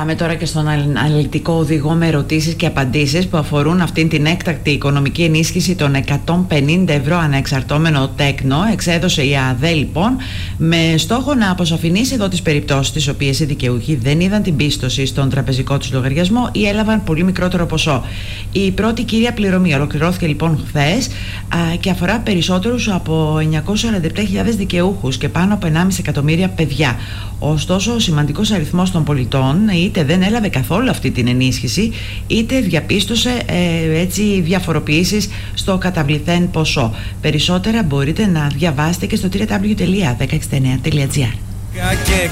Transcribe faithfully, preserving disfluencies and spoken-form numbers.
Πάμε τώρα και στον αναλυτικό οδηγό με ερωτήσεις και απαντήσεις που αφορούν αυτήν την έκτακτη οικονομική ενίσχυση των εκατόν πενήντα ευρώ αναεξαρτώμενο τέκνο. Εξέδωσε η ΑΔΕ λοιπόν με στόχο να αποσαφηνίσει εδώ τις περιπτώσεις τις οποίες οι δικαιούχοι δεν είδαν την πίστοση στον τραπεζικό τους λογαριασμό ή έλαβαν πολύ μικρότερο ποσό. Η πρώτη κύρια πληρωμή ολοκληρώθηκε λοιπόν χθες και αφορά περισσότερους από εννιακόσιες σαράντα επτά χιλιάδες δικαιούχους και πάνω από ενάμιση εκατομμύρια παιδιά. Ωστόσο, ο σημαντικός αριθμός των πολιτών είτε δεν έλαβε καθόλου αυτή την ενίσχυση, είτε διαπίστωσε ε, έτσι διαφοροποιήσεις στο καταβληθέν ποσό. Περισσότερα μπορείτε να διαβάσετε και στο double-u double-u double-u τελεία δέκα εξήντα εννέα τελεία τζι άρ. Και